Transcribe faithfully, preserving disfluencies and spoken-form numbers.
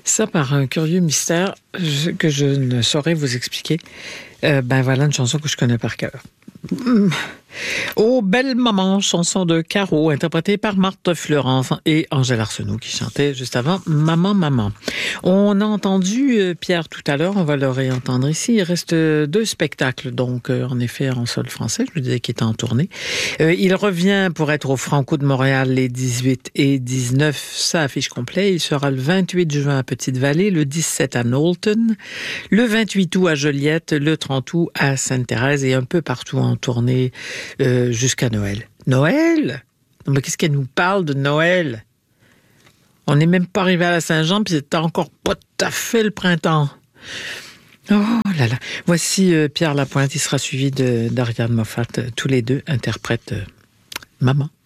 Ça, par un curieux mystère je- que je ne saurais vous expliquer, euh, ben voilà une chanson que je connais par cœur. Hum. Oh, belle maman, chanson de Caro, interprétée par Marthe Fleurant et Angèle Arsenault qui chantait juste avant Maman, maman. On a entendu euh, Pierre tout à l'heure, on va le réentendre ici. Il reste euh, deux spectacles, donc euh, en effet en sol français, je vous disais qu'il était en tournée. Euh, il revient pour être au Franco de Montréal les dix-huit et dix-neuf, ça affiche complet. Il sera le vingt-huit juin à Petite-Vallée, le dix-sept à Knowlton, le vingt-huit août à Joliette, le trente août à Sainte-Thérèse et un peu partout en tournée euh, jusqu'à Noël. Noël? Non, mais qu'est-ce qu'elle nous parle de Noël? On n'est même pas arrivé à la Saint-Jean, puis c'est encore pas tout à fait le printemps. Oh là là. Voici euh, Pierre Lapointe, il sera suivi de d'Ariane Moffat. Tous les deux interprètent euh, Maman.